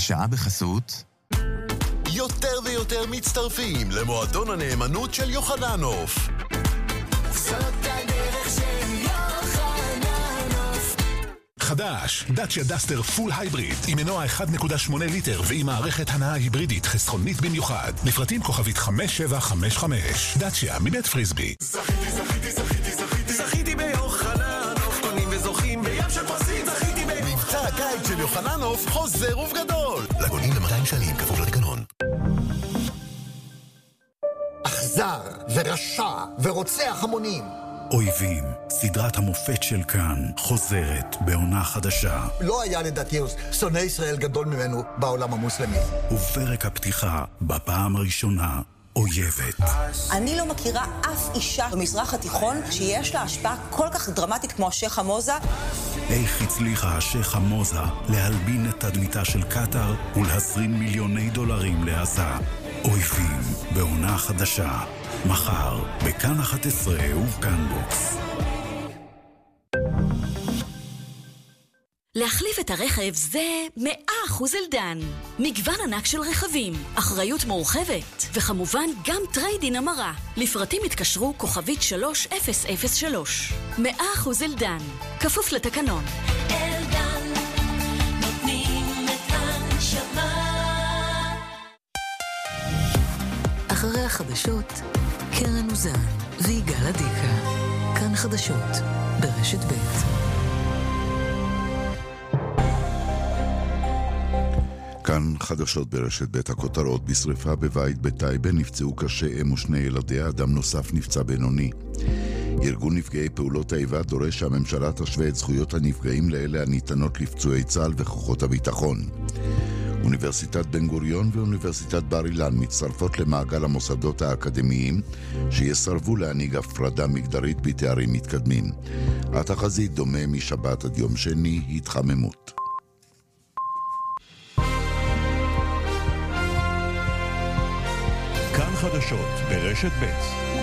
השעה בחסות יותר ויותר מצטרפים למועדון הנאמנות של יוחננוף. זאת הדרך של יוחננוף. חדש, דאצ'יה דסטר פול הייבריד עם מנוע 1.8 ליטר ועם מערכת הנעה היברידית חסכונית במיוחד. לפרטים כוכבית 5755. דאצ'יה מבית פריסבי. זכיתי ביוחננוף, קונים וזוכים בים של פרסים. זכיתי מבצע הקיץ של יוחננוף חוזר ובגדול. לגולים ב200 שקלים כפוף לתקנון. אכזר ורשע ורוצח המונים. אויבים, סדרת המופת של כאן, חוזרת בעונה חדשה. לא היה לדעתי שונא ישראל גדול ממנו בעולם המוסלמי. ופרק הפתיחה, בפעם הראשונה, אויבת. אני לא מכירה אף אישה במזרח התיכון שיש לה השפעה כל כך דרמטית כמו השייח חמוזה. איך הצליחה השייח חמוזה להלבין את תדמיתה של קטר ולהזרים מיליוני דולרים לעזה. אויבים, בעונה חדשה. מחר, בכאן 11 ובכאן בוקס. להחליף את הרכב זה 100% אלדן. מגוון ענק של רכבים, אחריות מורחבת, וכמובן גם טריידין המרה. לפרטים התקשרו כוכבית 3003. 100% אלדן, כפוף לתקנון. אלדן, נותנים את הנשמה. אחרי החדשות, קרן אוזן ויגאל עדיקה. כאן חדשות, ברשת ב'. כאן חדשות ברשת ב'. הכותרות: בשריפה בבית בטייבה נפצעו קשה אם ושני ילדיה, אדם נוסף נפצע בינוני. ארגון נפגעי פעולות האיבה דורש שהממשלה תשווה את זכויות הנפגעים לאלה הניתנות לפצועי צה"ל וכוחות הביטחון. אוניברסיטת בן גוריון ואוניברסיטת בר אילן מצטרפות למעגל המוסדות האקדמיים שיסרבו להנהיג הפרדה מגדרית בתארים מתקדמים. התחזית דומה משבת עד יום שני, התחממות. כאן חדשות ברשת ב'.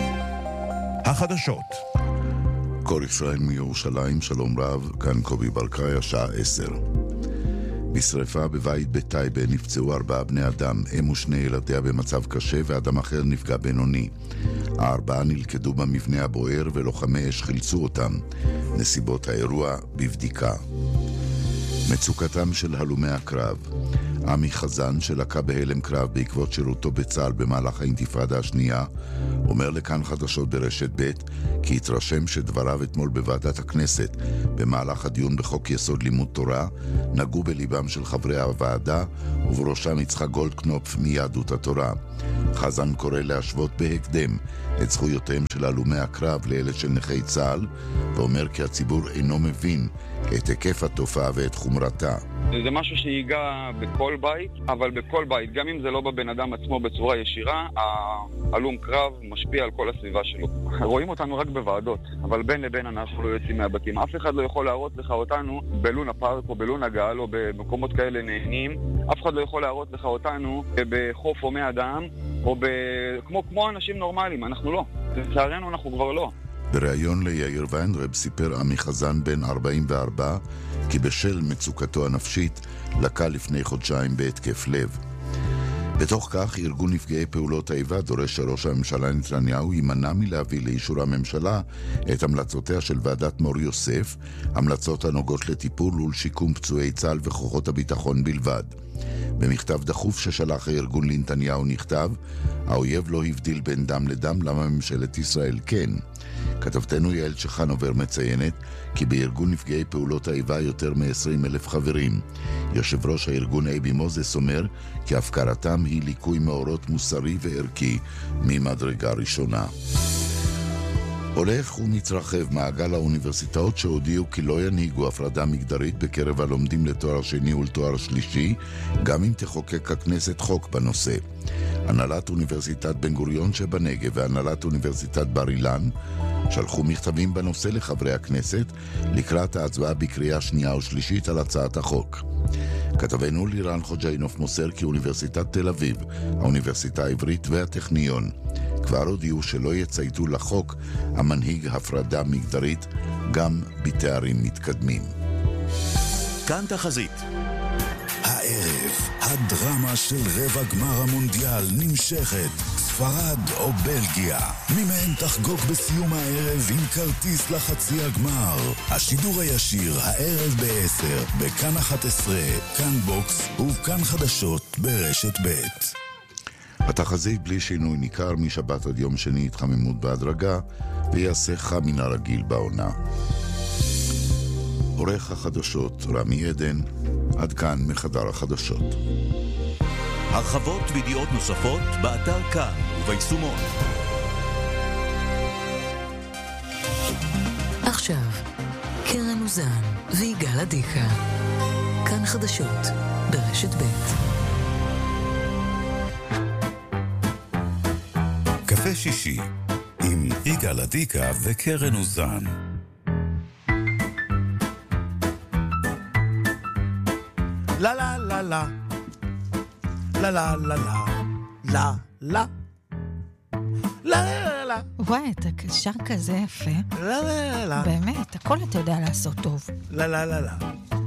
החדשות. קור ישראל מירושלים, שלום רב, כאן קובי ברקאי, השעה 10. בשריפה בבית בטייבה נפצעו 4 בני אדם, אם ושני ילדיה במצב קשה ואדם אחר נפגע בינוני. 4 נלכדו במבנה הבוער ולוחמי אש חילצו אותם. נסיבות האירוע בבדיקה. מצוקתם של הלומי הקרב. עמי חזן שלקה בהלם קרב בעקבות שירותו בצה"ל במהלך האינתיפאדה השנייה אומר לכאן חדשות ברשת ב' כי התרשם שדבריו אתמול בוועדת הכנסת במהלך הדיון בחוק יסוד לימוד תורה נגעו בליבם של חברי הוועדה ובראשם יצחק גולדקנופ מיהדות התורה. חזן קורא להשוות בהקדם את זכויותיהם של הלומי הקרב לאלה של נכי צה"ל ואומר כי הציבור אינו מבין את היקף התופעה ואת חומרתה. זה משהו שיגע בכל בית, אבל בכל בית, גם אם זה לא בבן אדם עצמו בצורה ישירה, הלום קרב משפיע על כל הסביבה שלו. רואים אותנו רק בוועדות, אבל בין לבין אנחנו לא יוצאים מהבתים. אף אחד לא יכול להראות לך אותנו בלונה פארק או בלונה גל או במקומות כאלה נהנים. אף אחד לא יכול להראות לך אותנו בחוף או מי אדם, או כמו אנשים נורמליים. אנחנו לא. לצערנו אנחנו כבר לא. בריאיון ליאיר ויינרב סיפר עמי חזן בן 44 כי בשל מצוקתו הנפשית לקה לפני חודשיים בהתקף לב. בתוך כך ארגון נפגעי פעולות האיבה דורש שראש הממשלה נתניהו יימנע מלהביא לאישור הממשלה את המלצותיה של ועדת מור יוסף, המלצות הנוגעות לטיפול ולשיקום פצועי צה"ל וכוחות הביטחון בלבד. במכתב דחוף ששלח הארגון לנתניהו נכתב, האויב לא הבדיל בין דם לדם, למה ממשלת ישראל כן. כתבתנו יעל שחנובר מציינת כי בארגון נפגעי פעולות האיבה יותר מ-20,000 חברים. יושב ראש הארגון אייבי מוזס אומר כי הפקרתם היא ליקוי מאורות מוסרי וערכי ממדרגה ראשונה. הולך ומתרחב מעגל האוניברסיטאות שהודיעו כי לא ינהיגו הפרדה מגדרית בקרב הלומדים לתואר שני ולתואר שלישי, גם אם תחוקק הכנסת חוק בנושא. הנהלת אוניברסיטת בן גוריון שבנגב והנהלת אוניברסיטת בר אילן שלחו מכתבים בנושא לחברי הכנסת לקראת ההצבעה בקריאה שנייה ושלישית על הצעת החוק. כתבנו לירן חוג'יינוף מוסר כי אוניברסיטת תל אביב, האוניברסיטה העברית והטכניון כבר הודיעו שלא יצייתו לחוק המנהיג הפרדה מגדרית גם בתארים מתקדמים. כאן תחזית. הערב, הדרמה של רבע גמר המונדיאל נמשכת. ספרד או בלגיה, מי מהן תחגוג בסיום הערב עם כרטיס לחצי הגמר. השידור הישיר הערב ב-10 בכאן 11, כאן בוקס וכאן חדשות ברשת ב'. התחזית בלי שינוי ניכר משבת עד יום שני התחממות בהדרגה ויעשה חם מן הרגיל בעונה. עורך החדשות רמי עדן, עד כאן מחדר החדשות. הרחבות וידיעות נוספות באתר כאן וביישומון. עכשיו, קרן אוזן ויגאל עדיקה. כאן חדשות ברשת ב'. קפה שישי עם יגאל עדיקה וקרן אוזן. לה לה לה לה לה לה לה לה לה לה לה לה. וואי, אתה שר כזה יפה. לה לה לה. באמת, הכל אתה יודע לעשות טוב. לה לה לה לה.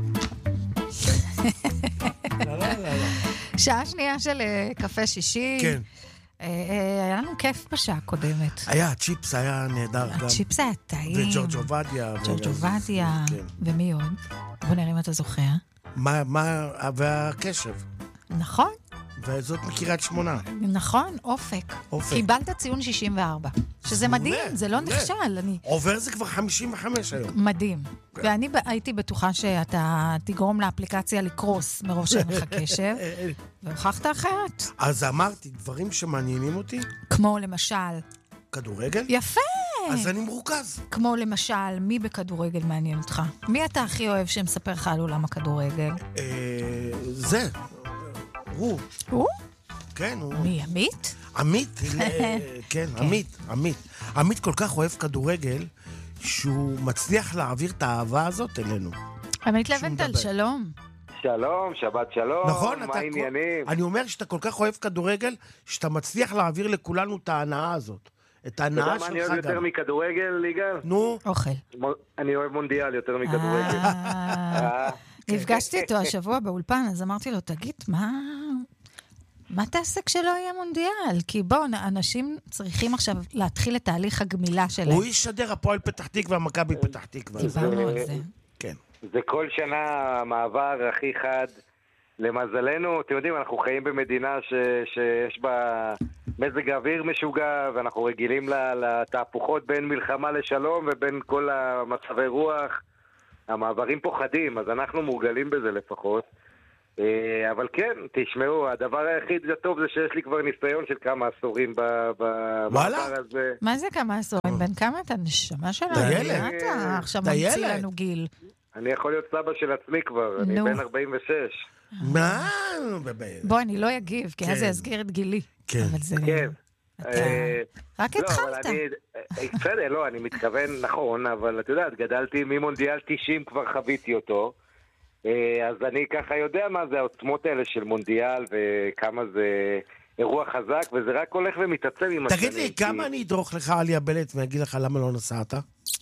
שעה שנייה של קפה שישי. כן. היה לנו כיף בשעה הקודמת. היה, צ'יפס היה נהדר גם. הצ'יפס היה טעים. וג'ורג' עובדיה. ג'ורג' עובדיה. ומי עוד? בוא נראה אם אתה זוכר. והקשב. נכון. וזאת מקריית שמונה. נכון, אופק. קיבלת ציון 64. שזה מדהים, זה לא נכשל. עובר זה כבר 55 היום. מדהים. ואני הייתי בטוחה שאתה תגרום לאפליקציה לקרוס מרוב שאין לך קשב. והוכחת אחרת. אז אמרתי, דברים שמעניינים אותי. כמו למשל... כדורגל? יפה! אז אני מרוכז. כמו למשל, מי בכדורגל מעניין אותך? מי אתה הכי אוהב שמספר לך על עולם הכדורגל? זה. הוא. הוא? כן, הוא. מי, עמית? עמית, כן, עמית. עמית כל כך אוהב כדורגל, שהוא מצליח להעביר את האהבה הזאת אלינו. עמית לבנטל, שלום. שלום, שבת שלום. נכון, מה העניינים? אני אומר שאתה כל כך אוהב כדורגל, שאתה מצליח להעביר לכולנו את ההנאה הזאת. את ההנאה שלך גם. אתה יודע מה אני אוהב יותר מכדורגל, ליגל? נו. אוכל. אני אוהב מונדיאל יותר מכדורגל. נפגשתי איתו השבוע באולפן, אז אמרתי לו, תגיד, מה תעשה כשלא יהיה מונדיאל? כי בואו, אנשים צריכים עכשיו להתחיל את תהליך הגמילה שלהם. הוא ישדר הפועל פתח תקווה ומכבי פתח תקווה. דיברנו על זה. כן. זה כל שנה המעבר הכי חד. למזלנו, אתם יודעים, אנחנו חיים במדינה שיש בה מזג האוויר משוגע, ואנחנו רגילים לתהפוכות בין מלחמה לשלום ובין כל המצבי רוח. המעברים פה חדים, אז אנחנו מורגלים בזה לפחות. אבל כן, תשמעו, הדבר היחיד הטוב זה שיש לי כבר ניסיון של כמה עשורים במעבר הזה. מה זה כמה עשורים? בין כמה אתה נשמה שלנו? דיילת. אתה עכשיו ממציא לנו גיל. אני יכול להיות סבא של עצמי כבר, אני בן 46. מה? בוא, אני לא אגיב, כי אז זה יזכיר את גילי. כן. כן. רק התחלת. בסדר, לא, אני מתכוון נכון, אבל את יודעת, גדלתי ממונדיאל 90, כבר חוויתי אותו. אז אני ככה יודע מה זה העוצמות האלה של מונדיאל, וכמה זה אירוע חזק, וזה רק הולך ומתעצם עם השנים. תגיד לי, כמה אני אדרוך לך עלי הבלט ואגיד לך למה לא נסעת?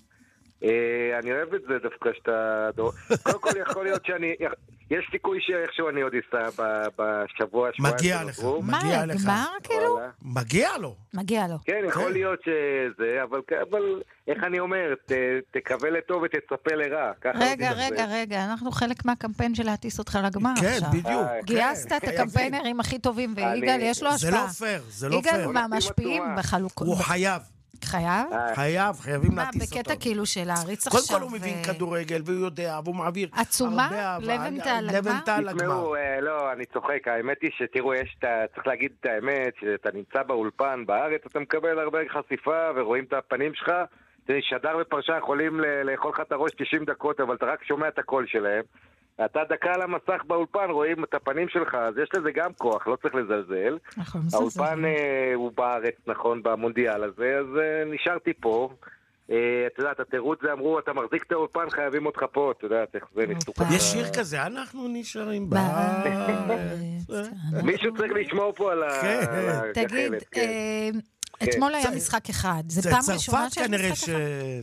אני אוהב את זה דווקא שאתה... קודם כל יכול להיות שאני... יש סיכוי שאיכשהו אני עוד אסע בשבוע, שבוע... מגיע לך, מגיע לך. מה, כאילו? מגיע לו. מגיע לו. כן, יכול להיות שזה, אבל איך אני אומר, תקווה לטוב ותצפה לרע. רגע, אנחנו חלק מהקמפיין של להטיס אותך לגמר עכשיו. כן, בדיוק. גייסת את הקמפיינרים הכי טובים, ויגאל יש לו השפעה. זה לא פייר, זה לא פייר. יגאל מהמשפיעים בחלוקות. הוא חייב. מה, חייבים להטיס אותו. בקטע כאילו של להריץ עכשיו. קודם כל הוא מבין כדורגל, והוא יודע, והוא מעביר. עצומה? לבנטל לגמר? תשמעו, לא, אני צוחק. האמת היא שתראו, צריך להגיד את האמת, שאתה נמצא באולפן בארץ, אתה מקבל הרבה חשיפה, ורואים את הפנים שלך, שדר ופרשן יכולים לאכול לך את הראש 90 דקות, אבל אתה רק שומע את הקול שלהם. אתה דקה על המסך באולפן, רואים את הפנים שלך, אז יש לזה גם כוח, לא צריך לזלזל. האולפן הוא בארץ, נכון, במונדיאל הזה, אז נשארתי פה. אתה יודעת, התירוץ זה אמרו, אתה מחזיק את האולפן, חייבים אותך פה, אתה יודעת, איך זה ניסוק. יש שיר כזה, אנחנו נשארים בארץ. מישהו צריך לשמור פה על הגחלת. תגיד, אתמול היה משחק אחד, זה פעם ראשונה צרפת כנראה ש...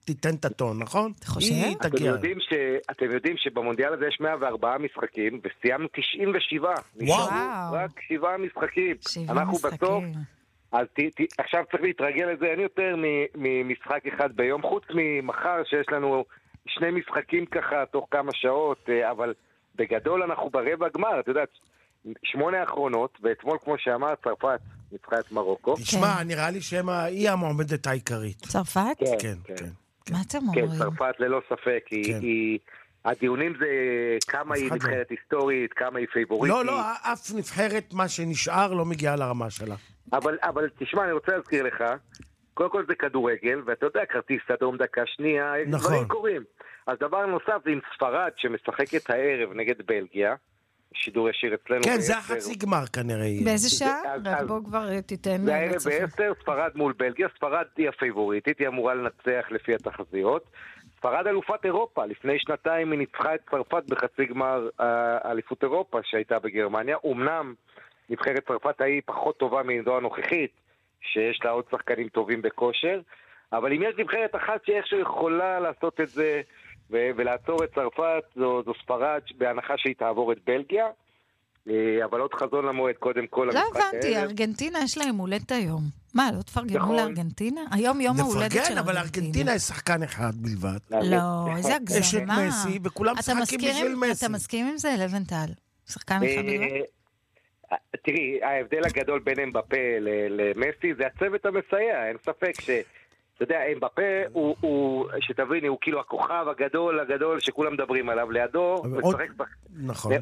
תיתן את הטון, נכון? אתה חושב? אתם יודעים שבמונדיאל הזה יש 104 משחקים, וסיימנו 97. וואו. רק 7 משחקים. אנחנו בסוף, אז עכשיו צריך להתרגל לזה, אין יותר ממשחק אחד ביום, חוץ ממחר שיש לנו 2 משחקים ככה תוך כמה שעות, אבל בגדול אנחנו ברבע גמר, אתה יודעת, 8 האחרונות, ואתמול כמו שאמר, צרפת ניצחה את מרוקו. תשמע, נראה לי שהיא המועמדת העיקרית. צרפת? כן. מה אתם אומרים? כן, צרפת ללא ספק, הדיונים זה כמה היא נבחרת היסטורית, כמה היא פייבוריטית. לא, אף נבחרת מה שנשאר לא מגיעה לרמה שלה. אבל תשמע, אני רוצה להזכיר לך, קודם כל זה כדורגל, ואתה יודע, כרטיס אדום דקה שנייה, דברים קורים. אז דבר נוסף זה עם ספרד שמשחקת הערב נגד בלגיה, שידור ישיר אצלנו. כן, זה החצי גמר כנראה. באיזה שעה? רק בוא כבר תיתן. זה הערב ב-10, ספרד מול בלגיה, ספרד היא הפייבוריטית, היא אמורה לנצח לפי התחזיות. ספרד אלופת אירופה, לפני שנתיים היא ניצחה את צרפת בחצי גמר אליפות אירופה שהייתה בגרמניה. אמנם נבחרת צרפת היא פחות טובה מזו הנוכחית, שיש לה עוד שחקנים טובים בכושר, אבל אם יש נבחרת אחת שאיכשהו יכולה לעשות את זה ולעצור את צרפת, זו ספרד בהנחה שהיא תעבור את בלגיה, אבל עוד חזון למועד קודם כל. לא הבנתי, ארגנטינה יש להם הולדת היום. מה, לא תפרגנו לארגנטינה? היום יום ההולדת של ארגנטינה. אבל ארגנטינה יש שחקן אחד בלבד. לא, איזה הגזמה. יש את מסי, וכולם משחקים בשביל מסי. אתה מסכים עם זה, לבנטל? שחקן אחד בלבד? תראי, ההבדל הגדול בין אמבפה למסי זה הצוות המסייע, אין ספק אתה יודע, אמבפה הוא, שתביני, הוא כאילו הכוכב הגדול שכולם מדברים עליו, לידו, נכון,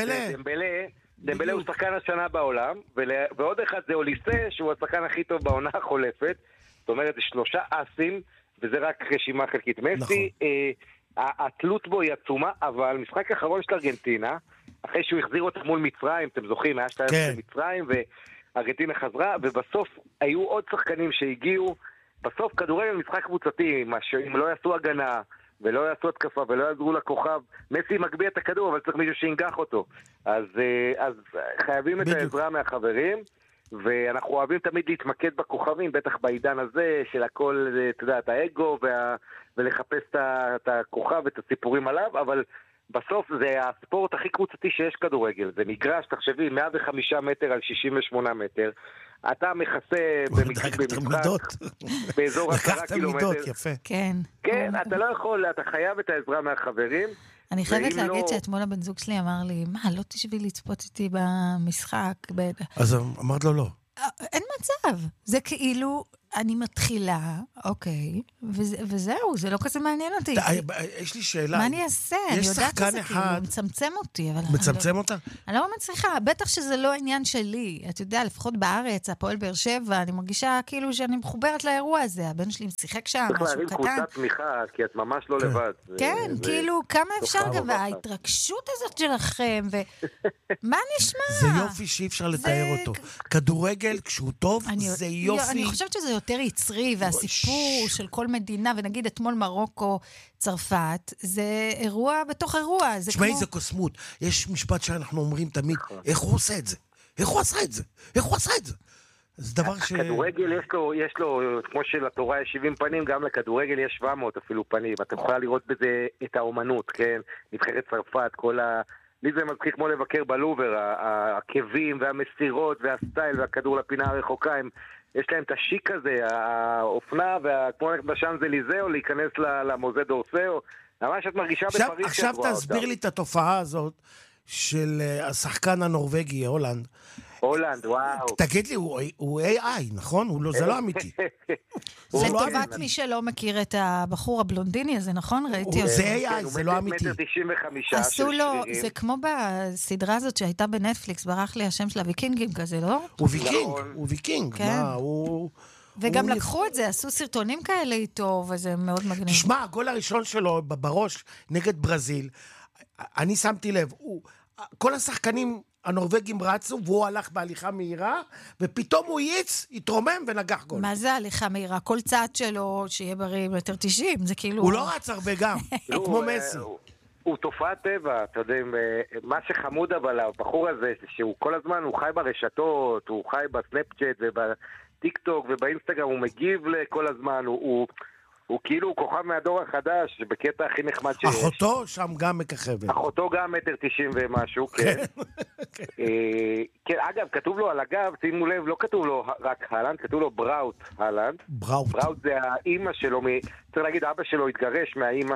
דמבלה הוא שחקן השנה בעולם, ועוד אחד זה אוליסה, שהוא השחקן הכי טוב בעונה החולפת, זאת אומרת, זה 3 אסים, וזה רק רשימה חלקית. מסי, התלות בו היא עצומה, אבל משחק האחרון של ארגנטינה, אחרי שהוא החזיר אותה מול מצרים, אתם זוכרים, היה 2 במצרים, וארגנטינה חזרה, ובסוף היו עוד שחקנים שהגיעו, בסוף כדורגל משחק קבוצתי, אם לא יעשו הגנה, ולא יעשו התקפה, ולא יעזרו לכוכב, מסי מגביה את הכדור, אבל צריך מישהו שינגח אותו. אז חייבים את העזרה מהחברים, ואנחנו אוהבים תמיד להתמקד בכוכבים, בטח בעידן הזה, של הכל, אתה יודע, את האגו, ולחפש את הכוכב ואת הסיפורים עליו, אבל בסוף זה הספורט הכי קבוצתי שיש כדורגל. זה מגרש, תחשבי, 105 מטר על 68 מטר. אתה מכסה במשחק באזור 10 קילומטר. כן. כן, אתה לא יכול, אתה חייב את העזרה מהחברים. אני חייבת להגיד שאתמול הבן זוג שלי אמר לי, מה, לא תשבי לצפות איתי במשחק? אז אמרת לו לא. אין מצב. זה כאילו, אני מתחילה, אוקיי, וזהו, זה לא כזה מעניין אותי. יש לי שאלה. מה אני אעשה? אני יודעת שזה כאילו מצמצם אותי. מצמצם אותה? אני לא מצליחה, בטח שזה לא עניין שלי. אתה יודע, לפחות בארץ, הפועל באר שבע, אני מרגישה כאילו שאני מחוברת לאירוע הזה. הבן שלי שיחק שם, משהו קטן. צריך להרים קבוצת תמיכה, כי את ממש לא לבד. כן, כאילו, כמה אפשר גם, וההתרגשות הזאת שלכם, ומה נשמע? זה יופי שאי אפשר לתאר אותו. כדורגל, כשהוא טוב, זה יופי. אני חושבת שזה יותר יצרי, והסיפור של כל מדינה, ונגיד אתמול מרוקו, צרפת, זה אירוע בתוך אירוע. תשמעי, זה קוסמות. יש משפט שאנחנו אומרים תמיד, איך הוא עושה את זה? איך הוא עשה את זה? איך הוא עשה את זה? זה דבר ש... הכדורגל יש לו, כמו שלתורה יש 70 פנים, גם לכדורגל יש 700 אפילו פנים. אתה יכולה לראות בזה את האומנות, כן? נבחרת צרפת, כל ה... לי זה מזכיר כמו לבקר בלובר, העקבים והמסירות והסטייל והכדור לפינה הרחוקה, יש להם את השיק הזה, האופנה, כמו בשאנזליזהו, להיכנס למוזה דורסאו, ממש את מרגישה בפריז. עכשיו תסביר לי את התופעה הזאת של השחקן הנורווגי, הולנד. הולנד, וואו. תגיד לי, הוא AI, נכון? זה לא אמיתי. זה טובת מי שלא מכיר את הבחור הבלונדיני הזה, נכון? ראיתי אותו. זה AI, זה לא אמיתי. 1.95 עשו לו, זה כמו בסדרה הזאת שהייתה בנטפליקס, ברח לי השם של הוויקינגים כזה, לא? הוא ויקינג. וגם לקחו את זה, עשו סרטונים כאלה איתו, וזה מאוד מגניב. תשמע, הגול הראשון שלו בראש נגד ברזיל, אני שמתי לב, כל השחקנים הנורווגים רצו, והוא הלך בהליכה מהירה, ופתאום הוא התרומם ונגח גול. מה זה הליכה מהירה? כל צעד שלו, שיהיה בריא מטר 90, זה כאילו... הוא לא רץ הרבה גם, כמו מסי. הוא תופעת טבע, אתה יודע, מה שחמוד אבל הבחור הזה, שהוא כל הזמן, הוא חי ברשתות, הוא חי בסנאפצ'אט ובטיק טוק ובאינסטגרם, הוא מגיב לכל הזמן, הוא הוא כאילו כוכב מהדור החדש, בקטע הכי נחמד שיש. אחותו שם גם מככבת. אחותו גם 1.90 ומשהו, כן. כן, אגב, כתוב לו על הגב, שימו לב, לא כתוב לו רק הלנד, כתוב לו בראוט הלנד. בראוט. בראוט זה האימא שלו, צריך להגיד, אבא שלו התגרש מהאימא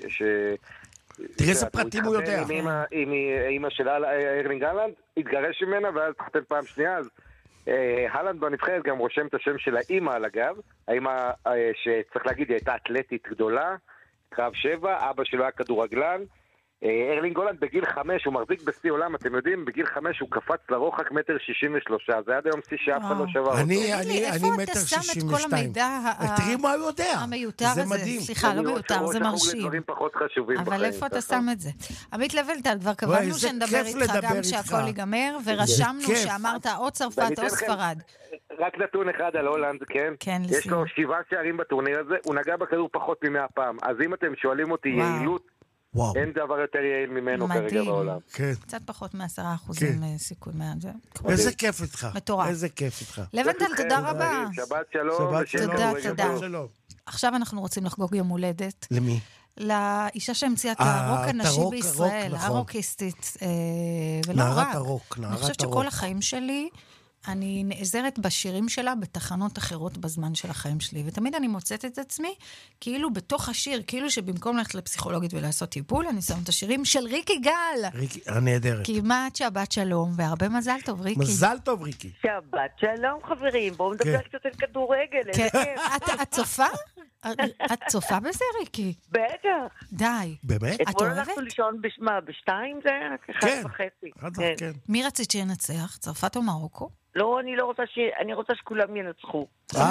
תראה איזה פרטים הוא יודע. עם האימא של ארלינג הלנד, התגרש ממנה, ואז חתן פעם שנייה, אז הלנד בנבחרת גם רושם את השם של האימא על הגב, האימא שצריך להגיד, היא הייתה אתלטית גדולה, קרב 7, אבא שלו היה כדורגלן, ארלינג הולנד בגיל 5, הוא מחזיק בשיא עולם, אתם יודעים, בגיל 5 הוא קפץ לרוחק 1.63 מטר, זה עד היום שיא שאף אחד לא שבר אותו. אני 1.62 מטר. תראי מה הוא יודע. המיותר הזה, סליחה, לא מיותר, זה מרשים. אבל איפה אתה שם את זה? עמית לבלטל, כבר קבענו שנדבר איתך גם שהכל ייגמר, ורשמנו שאמרת או צרפת או ספרד. רק נתון אחד על הולנד, כן? יש לו 7 שערים בטורניר הזה, הוא נגע בכדור פחות מ100 פעם. אז אם אתם שואלים אותי יעילות, אין דבר יותר יעיל ממנו כרגע בעולם. קצת פחות מ10% סיכוי מהזה. איזה כיף איתך. מטורף. איזה כיף איתך. לבנטל, תודה רבה. שבת שלום. תודה. עכשיו אנחנו רוצים לחגוג יום הולדת. למי? לאישה שהמציאה את הרוק הנשי בישראל, הרוקיסטית. ולא רק. אני חושבת שכל החיים שלי אני נעזרת בשירים שלה בתחנות אחרות בזמן של החיים שלי, ותמיד אני מוצאת את עצמי, כאילו בתוך השיר, כאילו שבמקום ללכת לפסיכולוגית ולעשות טיפול, אני שם את השירים של ריקי גל. ריקי, הנהדרת. כמעט שבת שלום, והרבה מזל טוב, ריקי. מזל טוב, ריקי. שבת שלום, חברים, בואו נדבר קצת על כדורגל. את צופה? את צופה בזה, ריקי? בטח. די. באמת? את אתמול הלכנו לישון ב2 זה היה 1.5. מי רצית שינצח? צרפת או מרוקו? לא, אני רוצה שכולם ינצחו.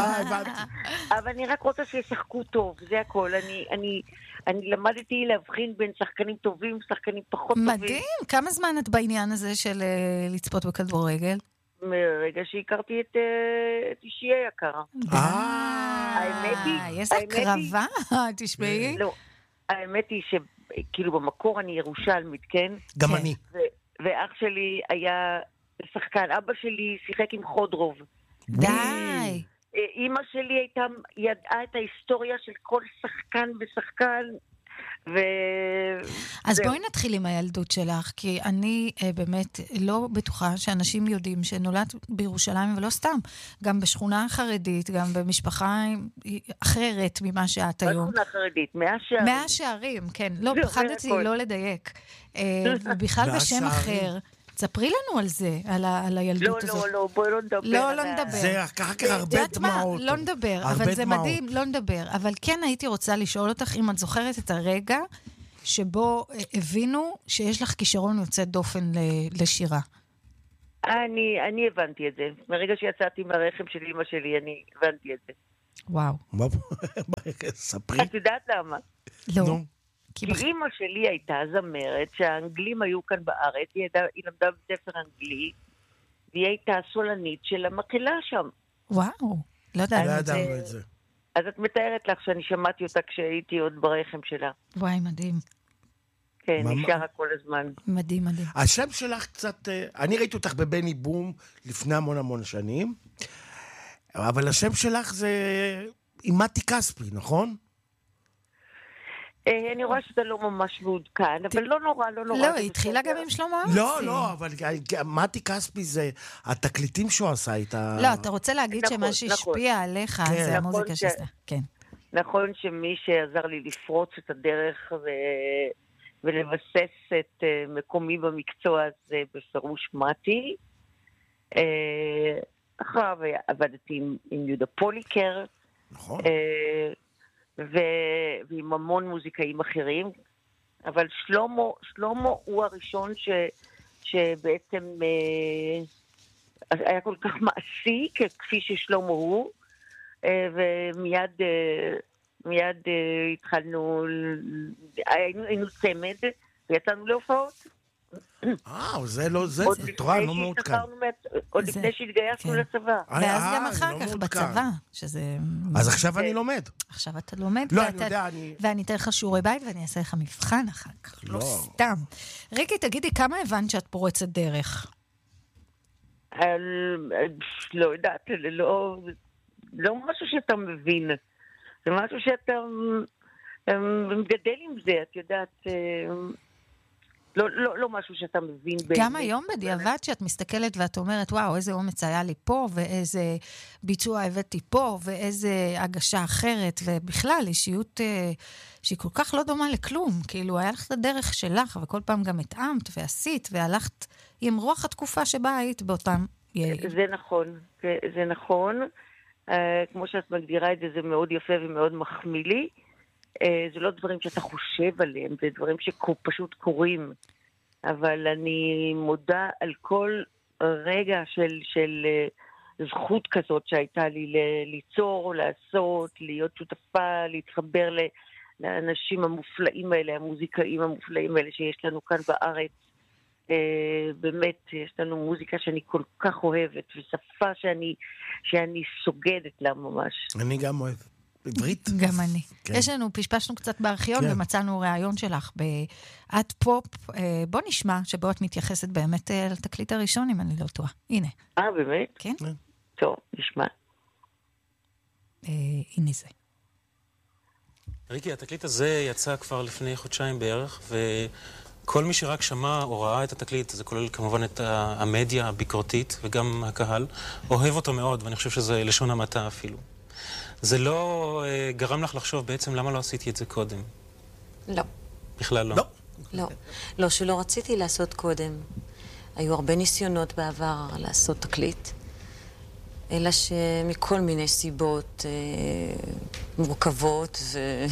אבל אני רק רוצה שישחקו טוב, זה הכל. אני למדתי להבחין בין שחקנים טובים, שחקנים פחות טובים. מדהים, כמה זמן את בעניין הזה של לצפות בכדורגל? מרגע שהכרתי את אישי היקרה. איזה קרבה, תשמעי. לא, האמת היא שכאילו במקור אני ירושלמית, כן? גם אני. ואח שלי היה שחקן, אבא שלי שיחק עם חודרוב. די. אמא שלי ידעה את ההיסטוריה של כל שחקן ושחקן, אז בואי נתחיל עם הילדות שלך, כי אני באמת לא בטוחה שאנשים יודעים שנולד בירושלים, ולא סתם, גם בשכונה חרדית, גם במשפחה אחרת ממה שאת היום. בשכונה חרדית, 100 שערים. 100 שערים, כן. לא, פחדתי לא לדייק. בכלל בשם אחר. ספרי לנו על זה, על הילדות הזאת. לא, בואי לא נדבר. לא נדבר. זה אחר כך הרבה דמעות. לא נדבר, אבל זה מדהים, לא נדבר. אבל כן הייתי רוצה לשאול אותך אם את זוכרת את הרגע שבו הבינו שיש לך כישרון יוצא דופן לשירה. אני הבנתי את זה. מרגע שיצאתי מהרחם של אמא שלי, אני הבנתי את זה. וואו. ספרי. את יודעת למה? לא. כי אמא שלי הייתה זמרת, שהאנגלים היו כאן בארץ, היא למדה בספר אנגלי, והיא הייתה סולנית של המקהלה שם. וואו, לא ידענו את זה. אז את מתארת לך שאני שמעתי אותה כשהייתי עוד ברחם שלה. וואי, מדהים. כן, נשארה כל הזמן. מדהים, מדהים. השם שלך קצת, אני ראיתי אותך בבני בום לפני המון שנים, אבל השם שלך זה עם מתי כספי, נכון? אני רואה שזה לא ממש מעודכן, אבל לא נורא. לא, היא התחילה גם עם שלמה ארצי. לא, אבל מתי כספי זה התקליטים שהוא עשה איתה. לא, אתה רוצה להגיד שמה שהשפיע עליך זה המוזיקה שעשתה. כן. נכון שמי שעזר לי לפרוץ את הדרך ולבסס את מקומי במקצוע הזה בפירוש מתי. אחריו עבדתי עם יהודה פוליקר. נכון. ועם המון מוזיקאים אחרים, אבל שלמה הוא הראשון שבעצם היה כל כך מעשי כפי ששלמה הוא, ומיד התחלנו, היינו צמד ויצאנו להופעות. זה תורה, לא מעודכן. עוד לפני שהתגייסנו לצבא. ואז גם אחר כך בצבא, שזה... אז עכשיו אני לומד. עכשיו אתה לומד, לא, אני יודע, ואני אתן לך שיעורי בית, ואני אעשה לך מבחן אחר כך, לא סתם. ריקי, תגידי, כמה הבנת שאת פורצת דרך? לא יודעת, לא משהו שאתה מבין. זה משהו שאתה מגדל עם זה, את יודעת, לא משהו שאתה מבין. גם היום בדיעבד שאת מסתכלת ואת אומרת, וואו, איזה אומץ היה לי פה, ואיזה ביצוע הבאתי פה, ואיזה הגשה אחרת, ובכלל, אישיות שהיא כל כך לא דומה לכלום. כאילו, היה לך את הדרך שלך, וכל פעם גם התאמת ועשית, והלכת עם רוח התקופה שבה היית באותם יעלים. זה נכון, זה נכון. כמו שאת מגדירה את זה, זה מאוד יפה ומאוד מחמיא לי. זה לא דברים שאתה חושב עליהם, זה דברים שפשוט קורים. אבל אני מודה על כל רגע של זכות כזאת שהייתה לי ליצור, לעשות, להיות שותפה, להתחבר לאנשים המופלאים האלה, המוזיקאים המופלאים האלה שיש לנו כאן בארץ. באמת, יש לנו מוזיקה שאני כל כך אוהבת, ושפה שאני סוגדת לה ממש. אני גם אוהב. עברית? גם אני. יש לנו, פשפשנו קצת בארכיון ומצאנו ראיון שלך באת פופ. בוא נשמע שבו את מתייחסת באמת לתקליט הראשון, אם אני לא טועה. הנה. באמת? כן. טוב, נשמע. הנה זה. ריקי, התקליט הזה יצא כבר לפני חודשיים בערך, כל מי שרק שמע או ראה את התקליט, זה כולל כמובן את המדיה הביקורתית וגם הקהל, אוהב אותו מאוד, ואני חושב שזה לשון המעטה אפילו. זה לא גרם לך לחשוב בעצם למה לא עשיתי את זה קודם? לא. בכלל לא? לא. לא, שלא רציתי לעשות קודם. היו הרבה ניסיונות בעבר לעשות תקליט, אלא שמכל מיני סיבות מורכבות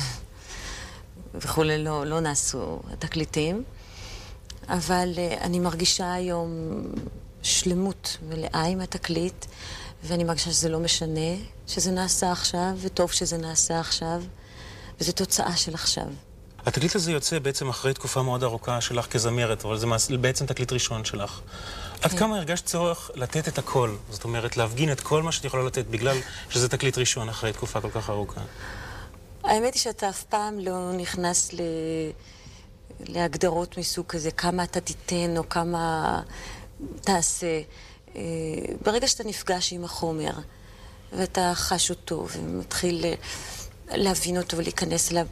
וכו' לא נעשו תקליטים. אבל אני מרגישה היום שלמות מלאה עם התקליט, ואני מרגישה שזה לא משנה שזה נעשה עכשיו, וטוב שזה נעשה עכשיו, וזו תוצאה של עכשיו. התקליט הזה יוצא בעצם אחרי תקופה מאוד ארוכה שלך כזמרת, אבל זה בעצם תקליט ראשון שלך. עד כמה הרגשת צורך לתת את הכל? זאת אומרת, להפגין את כל מה שאת יכולה לתת, בגלל שזה תקליט ראשון אחרי תקופה כל כך ארוכה. האמת היא שאתה אף פעם לא נכנס להגדרות מסוג כזה, כמה אתה תיתן או כמה תעשה. ברגע שאתה נפגש עם החומר, ואתה חש אותו ומתחיל להבין אותו ולהיכנס אליו,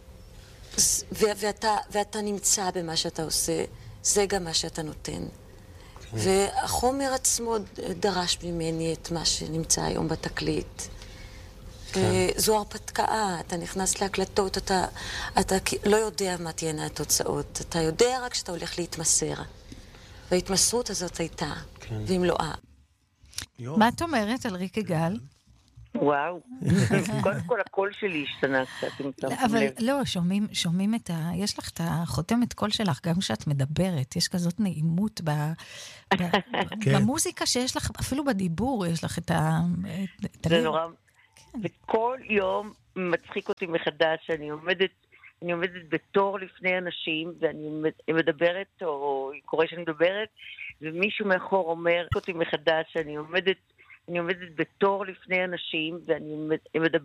ואתה נמצא במה שאתה עושה, זה גם מה שאתה נותן. והחומר עצמו דרש ממני את מה שנמצא היום בתקליט. וזו הרפתקה, אתה נכנס להקלטות, אתה לא יודע מה תהיינה התוצאות, אתה יודע רק שאתה הולך להתמסר. וההתמסרות הזאת הייתה, והמלואה. מה את אומרת על ריקי גל? וואו, קודם כל הקול שלי השתנה קצת. אבל לא, שומעים יש לך את החותמת קול שלך, גם כשאת מדברת, יש כזאת נעימות במוזיקה שיש לך, אפילו בדיבור יש לך את ה... זה נורא, וכל יום מצחיק אותי מחדש, אני עומדת בתור לפני אנשים, ואני מדברת, או קורא שאני מדברת, ומישהו מאחור אומר אותי מחדש, אני עומדת בתור לפני אנשים, ואני מדברת,